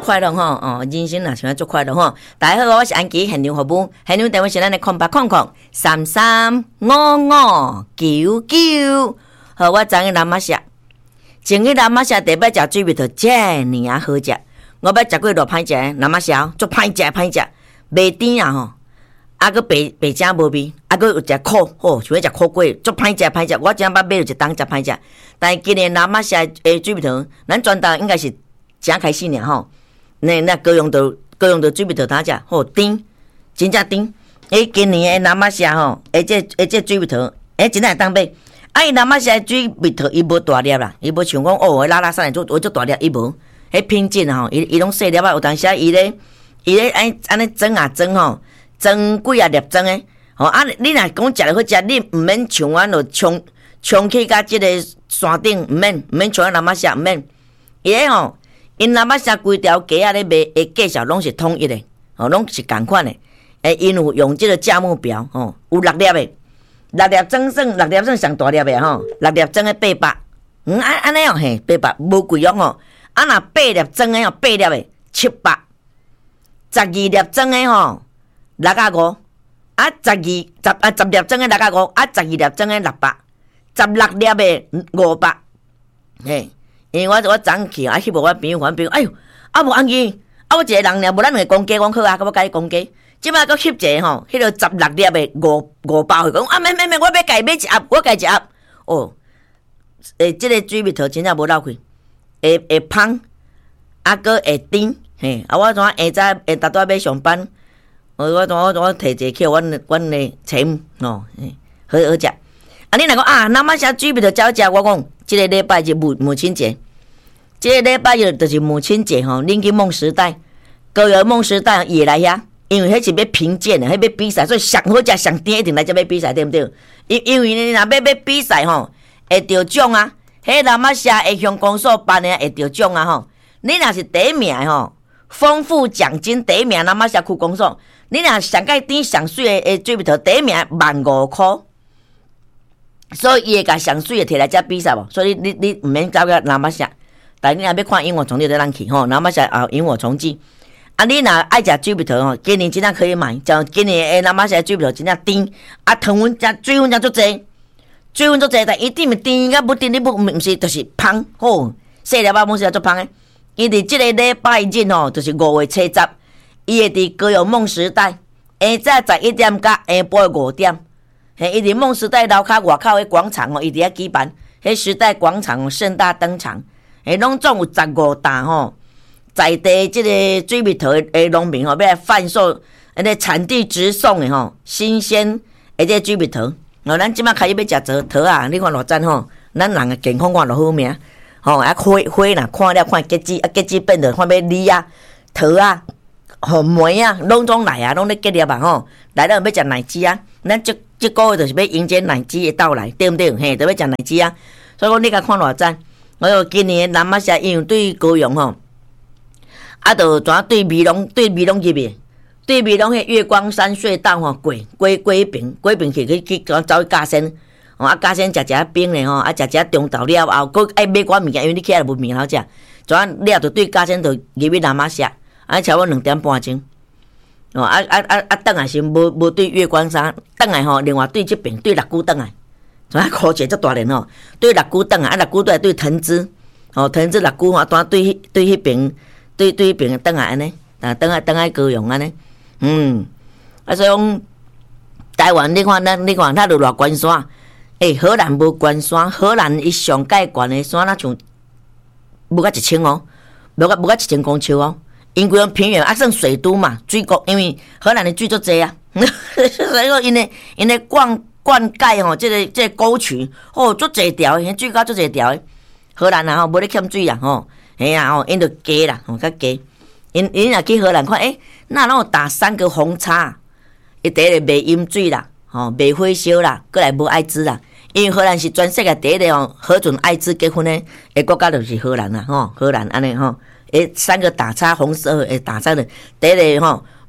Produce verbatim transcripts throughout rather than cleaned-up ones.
快乐吼哦，人生若想要足快乐吼。大家好，我是安琪，现场服务，现场电话是咱的空八空空三三五五九九。好，我昨日南马下，前日南马下第摆食水蜜桃遮尔啊好食，我捌食过偌歹食南马下，足歹食歹食，袂甜啊吼，啊个白白正无味，啊个有食苦吼，想要食苦粿，足歹食歹食，我真捌买了一当食歹食。但是今年南马下诶水蜜桃，咱全台应该是正开始尔吼，那那高雄的高雄的水蜜桃当食，吼甜，真正甜。诶，今年诶南马下吼，诶这诶这水蜜桃，诶真正会当买。啊，伊南马下水蜜桃伊无大粒啦，伊无像讲哦，拉拉山做做大粒，伊无。迄品质吼，伊伊拢细粒啊，有当时啊，伊咧伊咧安安尼蒸啊蒸吼，蒸几啊粒蒸诶。吼啊，你若讲食了好食，你毋免像阮落冲冲去甲即个山顶，毋免毋免像南马下毋免。伊咧吼，因南马下规条街啊咧卖诶价钱拢是统一诶，吼拢是共款诶。诶，因有用即个价目表吼，有六粒诶。六粒装算六粒算上大粒的吼，六粒装的八百，嗯安安尼哦嘿，八百无贵哦吼。啊若八粒装的吼，八粒的七百，十二粒装的吼六啊五，啊十二十啊十粒装的六啊五，啊十二粒装的六百，十六粒的五百，嘿，因为我我昨去啊去无我朋友，我朋友哎呦，啊无安尼，啊我一个人尔，无咱两个公鸡，我好啊，甲我甲你公鸡。即摆佫翕一个吼，迄个十六粒的五五包，讲啊，免免免，我要家买一盒，我家一盒。哦，诶，即个水蜜桃真正无漏气，会会芳，啊，佫会甜，嘿，啊，我怎下早下逐倒要上班，我我我我摕一个去阮阮的财务哦，好好食。啊，你若讲啊，南马下水蜜桃真好食，我讲，即个礼拜是母母亲节，即个礼拜日就是母亲节吼，恁去梦时代，高雄梦时代也来遐。因为迄是要评鉴的，迄要比赛，所以上好食、上甜一定来这要比赛，对不对？因因为你若要要比赛吼，会得奖啊！迄南马社会向公所办的会得奖啊！吼，你若是第一名吼，丰富奖金第一名，南马社区公所，你若上盖甜上水的诶水蜜桃第一名万五块，所以伊会甲上水的摕来遮比赛无？所以你你毋免走个南马社，但你若要看萤火虫，你得咱去吼，南马社后萤火虫季。啊，你若爱食水蜜桃吼，今年真正可以买。像今年诶，南马社水蜜桃真正甜，啊，糖分加水分加足济，水分足济，但一定是甜甲不甜，你不毋是就是芳吼。细粒仔某是足芳诶。伊伫即个礼拜日吼，就是五月七十，伊会伫高雄梦时代，下早十一点甲下晡五点，嘿，伊伫梦时代楼骹外口诶广场吼，伊伫遐举办，迄时代广场盛大登场，嘿，拢总有十五担吼。在地即个水蜜桃诶农民吼，要来贩售，安尼产地直送诶吼，新鲜诶这水蜜桃。哦，咱即摆开始要食桃桃啊，你看偌赞吼，咱人诶健康看落好命。吼，啊花花啦，看了看结子，啊结子变着看要梨啊、桃啊、吼梅啊，拢总来啊，拢咧结粒啊吼。来了要食奶汁啊，咱即即个月就是要迎接奶汁诶到来，对毋对？嘿，就要食奶汁啊。所以讲你甲看偌赞，我哟今年南马社因为对高雄吼。啊，就怎对美容对美容入去，对美容迄月光山隧道吼过过过迄边，过迄边去去去走去嘉仙，哦啊嘉仙食食冰咧吼，啊食食中昼了后，佫爱买寡物件，因为你起来无物件好食，怎啊了就对嘉仙就入去南马社，啊超过两点半钟，哦啊啊啊啊，倒来是无无对月光山，倒来吼另外对即边对六股倒来，怎啊考者足大人吼，对六股倒来，啊六股倒来对藤枝，哦藤枝六股吼，单对对迄边。对对边等下安尼，啊等下等下高雄安尼，嗯，啊所以讲台湾你看咱你看它就偌悬山，诶、欸、荷兰无悬山，荷兰伊上界悬的山那像无甲一千哦，无甲无甲一千公尺哦，因规个平原啊算水都嘛，水国因为荷兰的水足济啊，所以讲因的因的灌灌溉吼，即、这个即、这个沟渠哦足济条，迄水沟足济条，荷兰啊吼无咧欠水啊吼。嘿啊吼，因着加啦，吼较加。因因若去荷兰看，诶、欸，那让我打三个红叉，伊第一个袂饮水啦，吼袂火烧啦，过来无艾滋啦。因为荷兰是全世界第一个吼核准艾滋结婚的诶国家，就是荷兰啦，吼荷兰安尼吼，诶三个打叉红色诶打叉的，第一个吼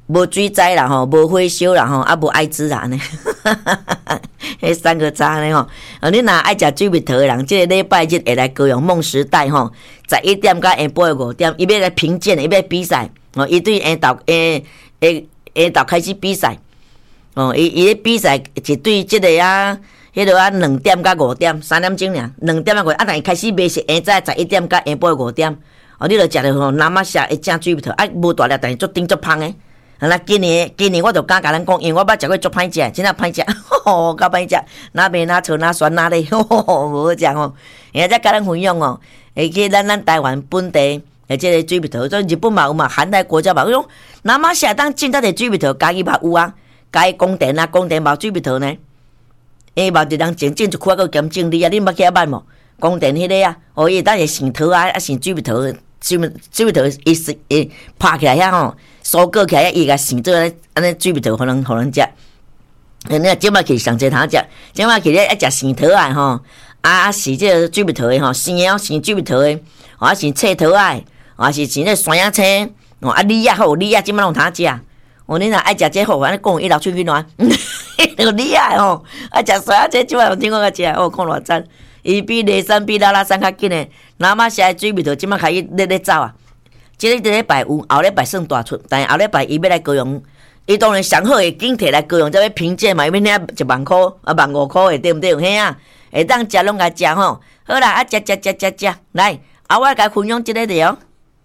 无水灾啦吼，无火烧啦吼，啊无艾滋啦呢，迄三个渣呢吼。啊，你若爱食水蜜桃的人，即、這個禮拜日會來高雄夢時代吼，十一點到下晡五點，伊要來評鑑，伊要比賽，哦，伊對下晝誒誒下晝開始比賽，哦，伊伊咧比賽是對即個啊，迄個啊兩點到五點，三點鐘爾，兩點啊五，啊但伊開始賣是下早十一點到下晡五點，哦，你著食着吼，南馬蝦會正水蜜桃，啊無大粒，但是足頂足芳誒。啊！那今年今年我就敢甲咱講，因為我捌食過足歹食，真正歹食，吼，夠歹食，哪賣哪臭哪酸哪咧，吼，無好食吼。現在甲咱分享哦，會去咱咱台灣本地，誒，即個水蜜桃，所以日本嘛有嘛，韓泰國家嘛，我講南馬下當進得啲水蜜桃，家己嘛有啊，家己供電啊，供電嘛水蜜桃呢，誒，嘛一人前進就看個兼經理啊，你捌去捌無？供電迄個啊，哦，伊當係成桃啊，啊成水蜜桃，水蜜水蜜桃伊是誒拍起來遐吼。收割起來，伊個生做安尼水蜜桃，可能可能食。你啊，即擺去上濟通食，即擺去咧一食生桃啊吼，啊是即個水蜜桃的吼，生的生水蜜桃的，啊是脆桃啊，啊是生咧山野青，哦啊梨啊好，梨啊即擺攏通食。哦，你若愛食這好，安尼講伊老出去暖，迄個梨啊吼，愛食山野青即擺有聽講個食，哦看偌讚，伊比梨山比拉拉山較緊的，南馬蝦水蜜桃即擺開始咧咧走啊。即個禮拜有，後禮拜算大出，但係後禮拜伊要來高雄，伊當然上好嘅景摕來高雄，才要評鑑嘛，要領一萬塊啊萬五塊的，對唔對？嘿啊，會當食攏甲食吼。好啦，啊食食食食食，來，啊我甲分享即個了。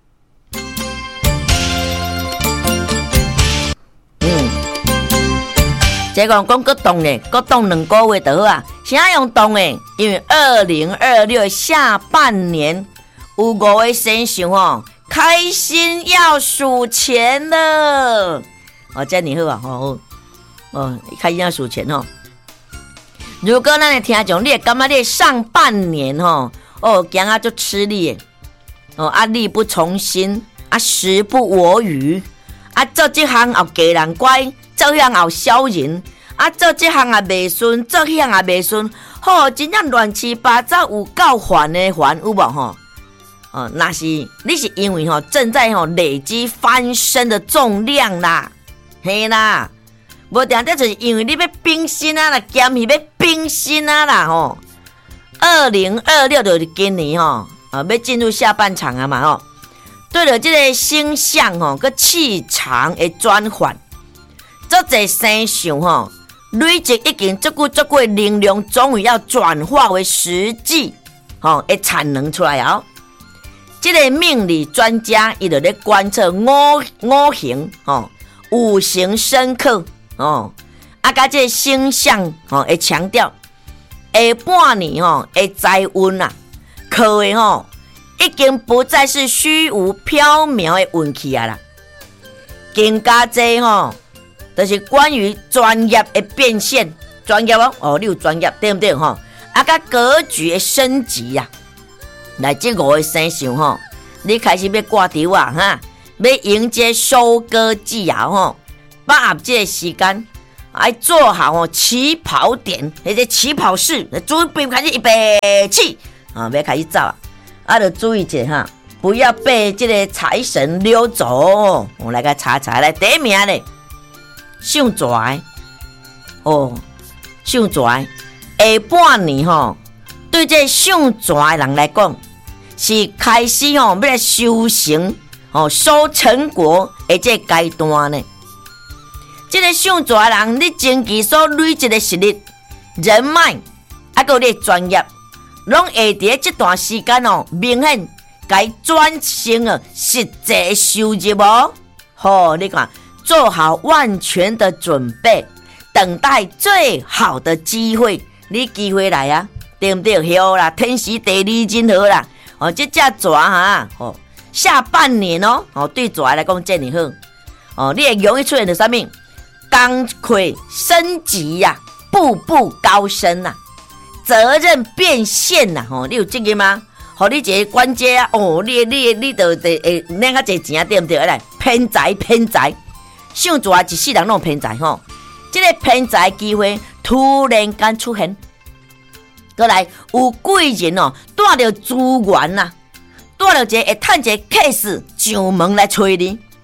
嗯，這個講閣凍咧，閣凍兩個月就好啊。啥用凍誒？因為二零二六下半年有五個生肖吼。開心要數錢了，哦，這樣好啊，哦哦，開心要數錢哦。如果咱的聽眾，你會感覺你上半年吼，哦，行啊就吃力，哦，啊力不從心，啊時不我與，啊做這行後家人乖，做那後小人，啊做這行也袂順，做那行也袂順，吼，真正亂七八糟，有夠煩的煩，有無吼？哦，那是你是因為吼正在吼累積翻身的重量啦，嘿啦，無定定就是因為你要冰心啊啦，減去要冰心啊啦吼。二零二六就是今年吼，啊要進入下半場啊嘛吼。對了，這個星象吼個氣場的轉換，這個生肖吼累積已經足久足久的能量，終於要轉化為實際吼的產能出來哦。這個命理專家伊就咧觀測五五行哦，五行生剋哦，啊，甲這個星象哦會強調下半年哦會財運啊，靠的吼已經不再是虛無縹緲的運氣啊啦，更加這吼就是關於專業的變現，專業哦哦，你有專業對不對吼？啊，甲格局的升級啊。來這五個生肖吼，你開始要掛掉啊哈，要迎接收割季啊吼，把握這個時間，來做好哦起跑點，那個起跑式，準備開始預備起啊，要開始走啊，啊，就注意一下哈，不要被這個財神溜走。我來個查查來第一名咧，姓拽哦，姓拽，下半年吼，對這姓拽的人來講。是開始吼，要來修行吼，收成果的這個階段呢。這個姓拽人，你前期所累積的實力、人脈，還有你專業，攏會在這段時間哦，明顯該轉型了實際收入哦。好，你看，做好萬全的準備，等待最好的機會，你機會來啊，對不對？好啦，天時地利人和啦。哦，這只蛇哈，哦，下半年哦，哦，對蛇來講真係好，哦，你會容易出現到啥物？功課升級呀、啊，步步高升啊，責任變現呐、啊，哦，你有這個嗎？哦，你這個關節啊，哦，你你你就得誒，領較濟錢對不對？來，偏財偏財，姓蛇一世人攏偏財吼，這個偏財機會突然間出現。過來有貴人哦，帶着資源吶，帶着一個會趁一個 case 上門來找你，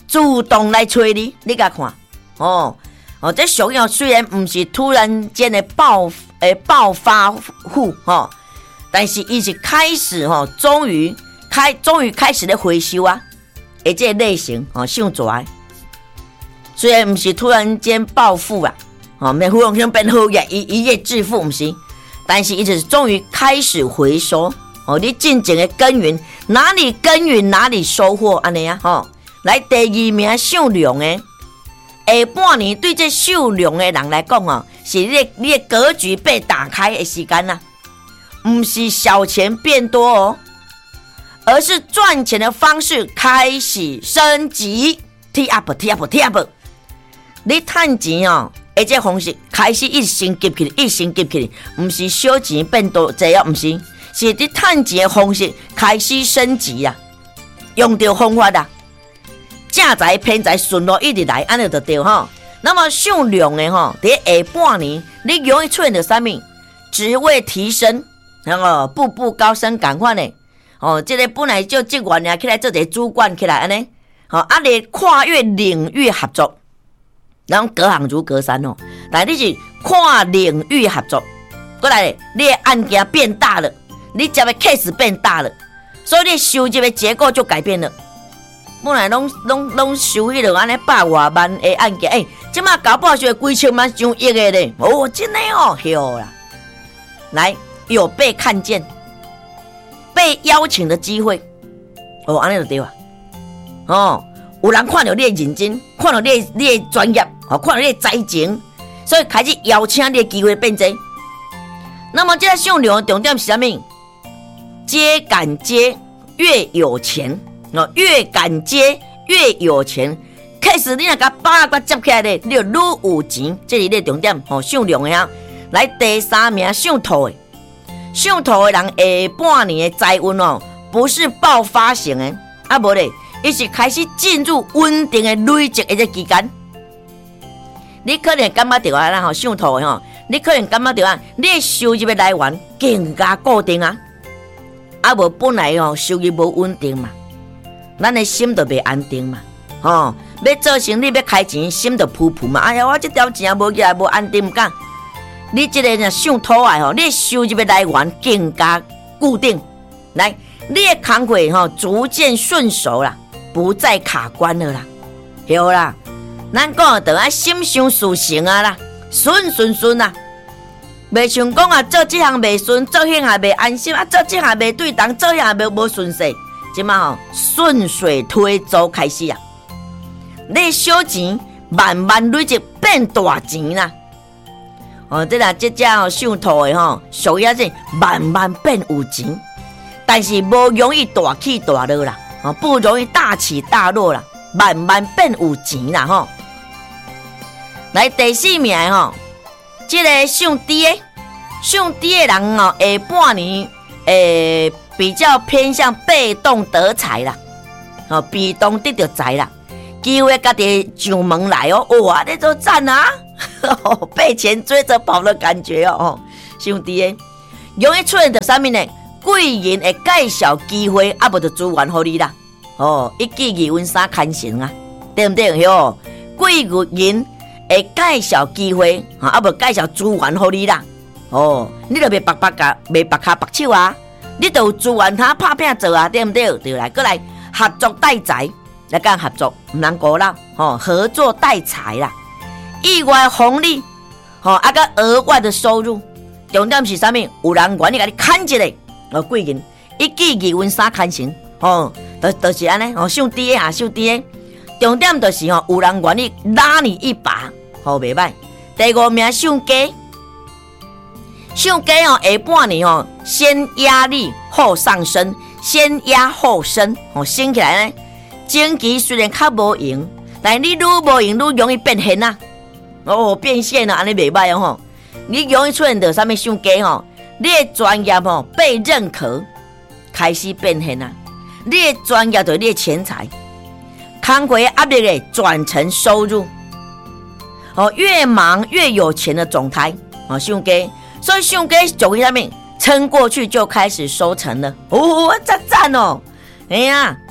主动来找你，你甲看哦哦，这属于虽然不是突然间的爆诶暴发户哦，但是伊是开始吼、哦，终于开终于开始咧回收啊，诶这个类型哦，上蛇虽然不是突然间暴富啊，哦，没忽然间变好业一一夜致富不是，但是伊就是终于开始回收哦，你真正的耕耘哪里耕耘哪里收获安尼啊，吼、哦，来第二名上量的。下半年对这受量的人来讲哦，是你的你的格局被打开的时间呐、啊，不是小钱变多哦，而是赚钱的方式开始升级 ，T up T up T up， 你赚钱哦，而这方式开始一升级起来，一升级起来，不是小钱变多这样，不是，是你赚钱的方式开始升级啊，用到方法啊。正财偏财顺路一直来，安尼就对吼。那么上量的吼，在下半年你容易出现到啥物？职位提升，然后步步高升，赶快呢。哦，这个本来就职员呀，起来做一个主管起来安尼。好、哦，啊，你跨越领域合作，然后隔行如隔山哦。但你是跨领域合作，过来，你的案件变大了，你接的 case 变大了，所以你收入的结构就改变了。本来拢拢拢收迄落安尼百外万的案件，诶、欸，即马搞不好就几千万、上亿的咧。哦，真的哦，好啦，来有被看见、被邀请的机会，哦，安尼就对啊。哦，有人看到你的认真，看到你的你的专业，哦，看到你的才情，所以开始邀请你的机会变多。那么这个上流的重点是啥物？接敢接，越有钱。哦，越敢接越有钱，开始你若甲把握接起来咧，你就愈有钱，这是你的重点。哦，上量的啊，来第三名上土的，上土的人下半年的财运哦，不是爆发型的，啊无咧，伊是开始进入稳定的累积的这期间。你可能感觉到啊，咱吼上土的吼，你可能感觉到啊，你的收入的来源更加固定啊，啊无本来哦收入无稳定嘛。咱的心就袂安定嘛，吼、哦！要做生意要开钱，心就扑扑嘛。哎呀，我这条钱无起来，无安定，唔敢。你这个呢上土的吼，你的收入的来源更加固定，来，你的工作吼逐渐顺手啦，不再卡关了啦，好啦。咱讲就爱心想事成啊啦，顺顺顺啊，袂像讲啊做这项袂顺，做迄项袂安心啊，做这项袂对当，做迄项袂无顺势。即马吼顺水推舟开始啊！你小钱慢慢累积变大钱啦。哦，这啦，这只哦上土的吼，属于啊这慢慢变有钱，但是无容易大起大落啦，哦，不容易大起大落啦，慢慢变有钱啦吼。来第四名的吼，这个上低的上低的人哦，下半年诶。比较偏向被动得财啦，哦，被动得到财啦，机会家己上门来哦，哇，这都赞啊！被钱追着跑的感觉哦，兄弟，容易出现到啥物呢？贵人会介绍机会，啊，无就资源给你啦，哦，一记二温三看成啊，对不对？哟，贵人会介绍机会，啊，无介绍资源给你啦，哦，你就袂白白甲，袂白卡白手啊。你就有资源他拍拼做啊，对不对？对来，过来合作带财，来跟合作，唔能过啦，吼，合作带财啦，意外红利，吼，啊个额外的收入，重点是啥物？有人愿意甲你看一个，哦，贵人一记二温三看成，吼，就就是安尼，吼，上低啊，上低，重点就是吼，有人愿意拉你一把，吼，袂歹。第五名上家。上家哦，下半年哦，先压力后上升，先压后升，哦，升起来呢，前期虽然较无用，但你愈无用愈容易变现啊，哦，变现了，安尼袂歹哦吼，你容易出现到啥物上家吼，你的专业吼被认可，开始变现啊，你的专业就是你的钱财，工作压力咧转成收入，哦，越忙越有钱的状态，哦，上家。所以上家属于啥物？撑过去就开始收成了，哦，赞赞哦！哎呀，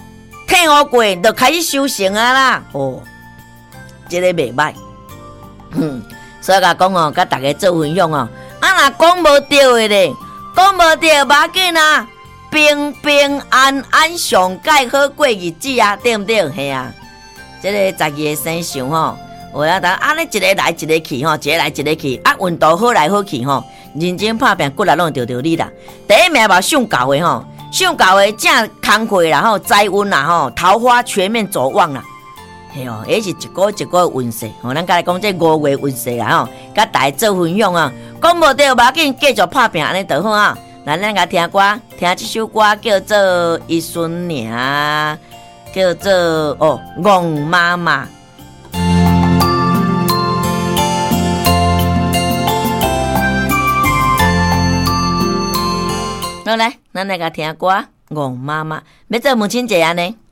退五过就开始修行啊啦。哦，这个袂歹。嗯，所以甲讲哦，甲大家做分享哦。啊，若讲无对的咧，讲无对，无要紧啊，平平安安上盖好过日子啊，对不对？嘿啊，这个十二个生肖吼，我要当啊，你一个来一个去吼，一个来一个去，啊，运道好来好去吼，认真拍拼，骨力拢着着你啦。第一名嘛，上高的吼，上高的正工课啦吼，财运啦吼，桃花全面走旺啦。嘿哦，迄是一个一个运势，吼，咱甲来讲这五月运势啦吼，甲大家做分享啊。讲无对，无要紧，继续拍拼安尼就好啊。咱咱甲听歌，听这首歌叫做《一孙娘》，叫做哦《戆妈妈》。好来，咱来甲听歌《戆妈妈》，要做母亲节安尼。